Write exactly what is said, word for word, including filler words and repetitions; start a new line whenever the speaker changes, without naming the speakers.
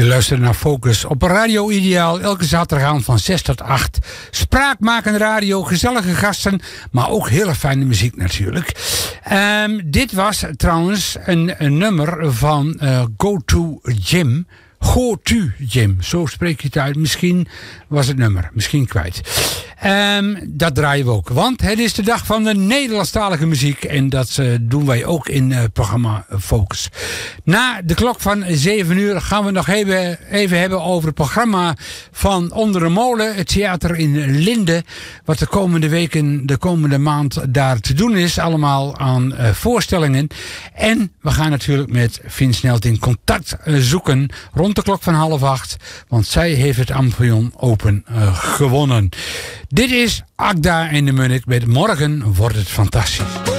Je luistert naar Focus op Radio Ideaal. Elke zaterdagavond van zes tot acht. Spraakmakende radio, gezellige gasten. Maar ook hele fijne muziek natuurlijk. Um, dit was trouwens een, een nummer van uh, Go To Gym. Go To Gym, zo spreek je het uit. Misschien was het nummer, misschien kwijt. Um, dat draaien we ook, want het is de dag van de Nederlandstalige muziek. En dat uh, doen wij ook in het uh, programma Focus. Na de klok van zeven uur gaan we nog even, even hebben over het programma van Onder de Molen. Het theater in Linden. Wat de komende weken, de komende maand daar te doen is. Allemaal aan uh, voorstellingen. En we gaan natuurlijk met Fien Snelt in contact uh, zoeken rond de klok van half acht. Want zij heeft het Amphion Open uh, gewonnen. Dit is Agda en de Munnik met Morgen wordt het fantastisch.